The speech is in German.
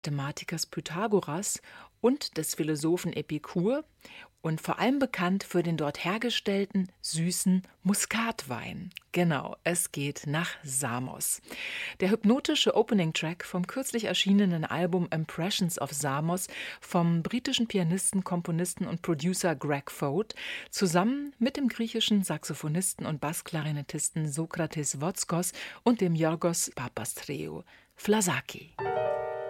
Mathematikers Pythagoras und des Philosophen Epikur und vor allem bekannt für den dort hergestellten süßen Muskatwein. Genau, es geht nach Samos. Der hypnotische Opening-Track vom kürzlich erschienenen Album Impressions of Samos vom britischen Pianisten, Komponisten und Producer Greg Foad zusammen mit dem griechischen Saxophonisten und Bassklarinettisten Sokrates Votzkos und dem Yorgos Papastreou. Flasaki.